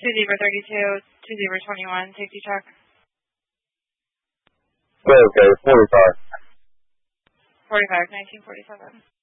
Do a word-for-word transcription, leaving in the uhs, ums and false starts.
two zero thirty-two, two zero twenty-one, safety check. Okay, forty-five. forty-five, nineteen forty-seven.